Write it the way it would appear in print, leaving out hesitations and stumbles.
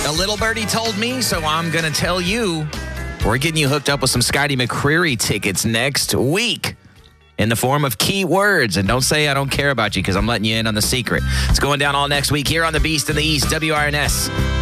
A little birdie told me, so I'm going to tell you. We're getting you hooked up with some Scotty McCreery tickets next week in the form of keywords. And don't say I don't care about you because I'm letting you in on the secret. It's going down all next week here on The Beast in the East, WRNS.